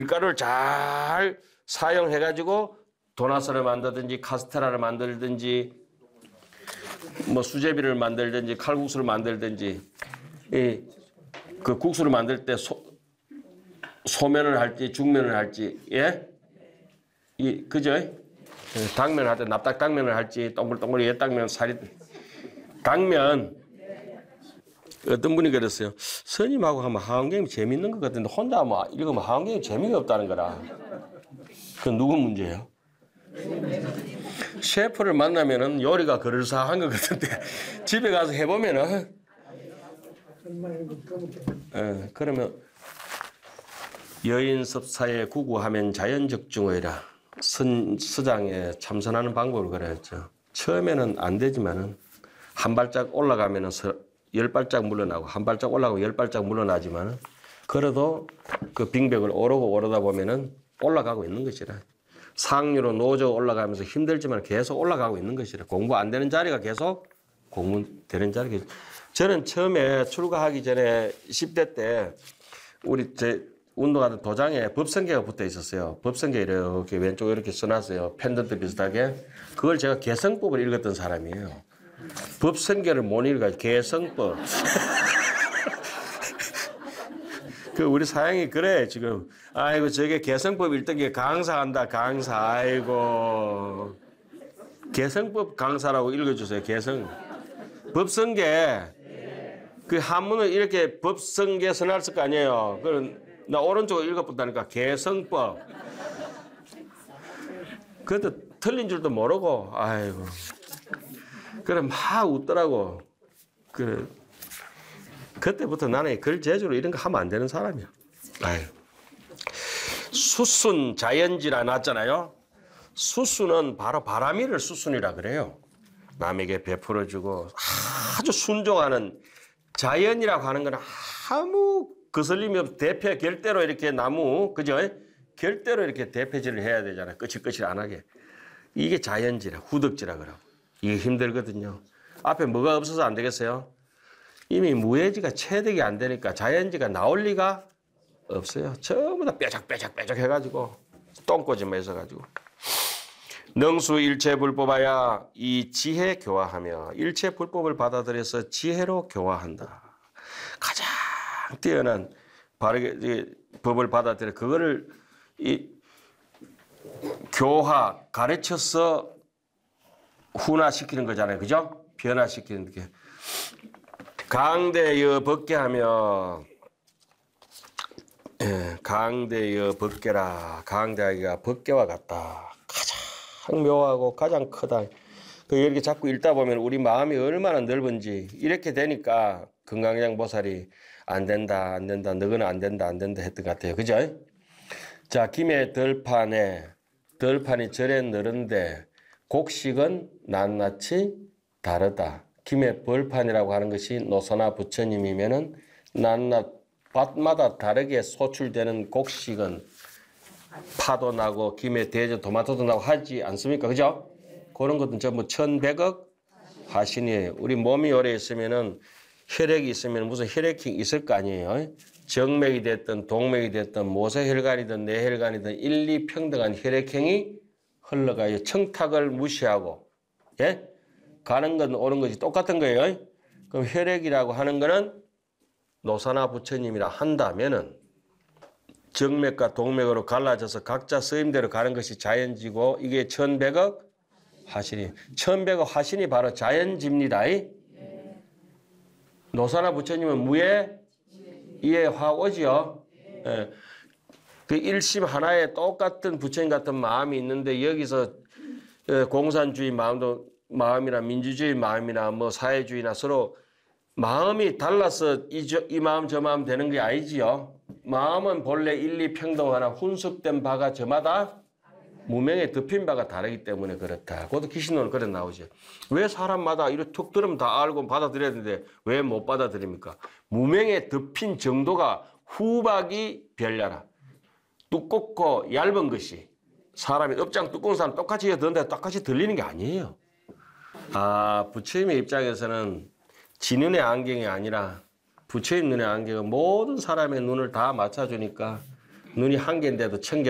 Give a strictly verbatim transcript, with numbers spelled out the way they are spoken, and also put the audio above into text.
밀가루를 잘 사용해가지고 도나스를 만들든지 카스테라를 만들든지 뭐 수제비를 만들든지 칼국수를 만들든지 이 그 국수를 만들 때 소, 소면을 할지 죽면을 할지 예? 이 그죠? 당면을 할 때 납작 당면을 할지 동글동글 옛당면 살이 당면 어떤 분이 그랬어요. 스님하고 하면 하원경이 재밌는 것 같은데 혼자 하면 읽으면 하원경이 재미가 없다는 거라. 그건 누구 문제예요? 셰프를 만나면은 요리가 그럴싸한 것 같은데 집에 가서 해보면은 예, 그러면 여인섭사에 구구하면 자연적중의라 선, 서장에 참선하는 방법을 그랬죠. 처음에는 안 되지만은 한 발짝 올라가면은 열 발짝 물러나고 한 발짝 올라가고 열 발짝 물러나지만은 그래도 그 빙벽을 오르고 오르다 보면은 올라가고 있는 것이라. 상류로 노저 올라가면서 힘들지만 계속 올라가고 있는 것이라. 공부 안 되는 자리가 계속 공부 되는 자리가. 저는 처음에 출가하기 전에 십 대 때 우리 제 운동하던 도장에 법성계가 붙어 있었어요. 법성계 이렇게 왼쪽에 이렇게 써놨어요. 펜던트 비슷하게. 그걸 제가 개성법을 읽었던 사람이에요. 법성계를 못 읽어요. 개성법. 그 우리 사양이 그래 지금. 아이고 저게 개성법 읽던 게 강사한다 강사. 아이고 개성법 강사라고 읽어주세요. 개성. 법성계. 그 한문을 이렇게 법성계 써놨을 거 아니에요. 그럼 나 오른쪽으로 읽어본다니까 개성법. 그것도 틀린 줄도 모르고 아이고. 그래 막 웃더라고. 그래. 그때부터 나는 글 제주로 이런 거 하면 안 되는 사람이야. 아유. 수순 자연지라 놨잖아요. 수순은 바로 바람이를 수순이라 그래요. 남에게 베풀어주고 아주 순종하는 자연이라고 하는 건 아무 거슬림이 없 대패 결대로 이렇게 나무 그죠? 결대로 이렇게 대패질을 해야 되잖아요. 끝이 안 하게. 이게 자연지라 후덕지라 그러고. 이게 힘들거든요. 앞에 뭐가 없어서 안 되겠어요? 이미 무예지가 체득이 안 되니까 자연지가 나올 리가 없어요. 전부 다 뾰족뾰족뾰족 해가지고 똥꼬집만 있어가지고. 능수 일체 불법하야 이 지혜 교화하며 일체 불법을 받아들여서 지혜로 교화한다. 가장 뛰어난 바르게 법을 받아들여 그거를 이 교화 가르쳐서 훈화시키는 거잖아요. 그죠? 변화시키는 게. 강대여 벗개하며 예, 강대여 벗개라. 강대하기가 벗개와 같다. 가장 묘하고 가장 크다. 그 이렇게 자꾸 읽다 보면 우리 마음이 얼마나 넓은지 이렇게 되니까 금강장 보살이 안 된다 안 된다 너는 안 된다 안 된다 했던 것 같아요. 그죠? 자 김의 덜판에 덜판이 절에 늘은데 곡식은 낱낱이 다르다. 김의 벌판이라고 하는 것이 노선화 부처님이면은 낱낱 밭마다 다르게 소출되는 곡식은 파도 나고 김에 대저 토마토도 나고 하지 않습니까? 그죠? 그런 것은 전부 천백억 화신이에요. 우리 몸이 오래 있으면은 혈액이 있으면 무슨 혈액이 있을 거 아니에요. 정맥이 됐든 동맥이 됐든 모세혈관이든 뇌혈관이든 일리평등한 혈액형이 흘러가요. 청탁을 무시하고 예? 가는 건 오는 것이 똑같은 거예요. 그럼 혈액이라고 하는 거는 노사나 부처님이라 한다면은 정맥과 동맥으로 갈라져서 각자 스님대로 가는 것이 자연지고 이게 천백억 화신이 천백억 화신이 바로 자연지입니다. 노사나 부처님은 무예 이에 화오지요. 예. 그 일심 하나에 똑같은 부처님 같은 마음이 있는데 여기서 공산주의 마음도 마음이나 민주주의 마음이나 뭐 사회주의나 서로 마음이 달라서 이, 저, 이 마음 저 마음 되는 게 아니지요. 마음은 본래 일리평등하나 훈습된 바가 저마다 무명에 덮인 바가 다르기 때문에 그렇다. 그것도 기신론은 그래 나오죠. 왜 사람마다 이렇게 툭 들으면 다 알고 받아들여야 되는데 왜 못 받아들입니까? 무명에 덮인 정도가 후박이 별나라. 두껍고 얇은 것이 사람이 업장 두꺼운 사람 똑같이 듣는데 똑같이 들리는 게 아니에요. 아, 부처님의 입장에서는 지 눈의 안경이 아니라 부처님 눈의 안경은 모든 사람의 눈을 다 맞춰주니까 눈이 한 개인데도 천 개